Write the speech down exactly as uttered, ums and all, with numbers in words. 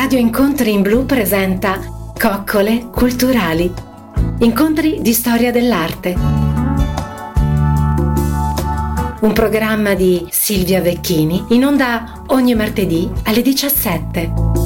Radio Incontri in Blu presenta Coccole Culturali, incontri di storia dell'arte. Un programma di Silvia Vecchini in onda ogni martedì alle diciassette.